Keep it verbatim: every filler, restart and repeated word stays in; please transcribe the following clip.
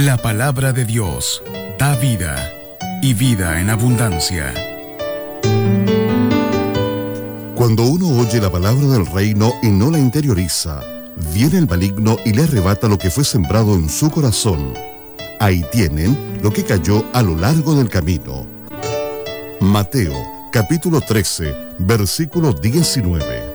La palabra de Dios da vida, y vida en abundancia. Cuando uno oye la palabra del reino y no la interioriza, viene el maligno y le arrebata lo que fue sembrado en su corazón. Ahí tienen lo que cayó a lo largo del camino. Mateo, capítulo trece, versículo diecinueve.